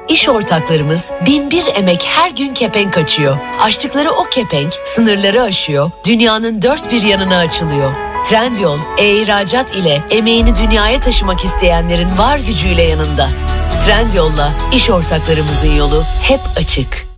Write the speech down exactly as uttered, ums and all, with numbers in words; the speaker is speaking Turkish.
İş ortaklarımız bin bir emek her gün kepenk açıyor. Açtıkları o kepenk sınırları aşıyor, dünyanın dört bir yanına açılıyor. Trendyol, e-ihracat ile emeğini dünyaya taşımak isteyenlerin var gücüyle yanında. Trendyol'la iş ortaklarımızın yolu hep açık.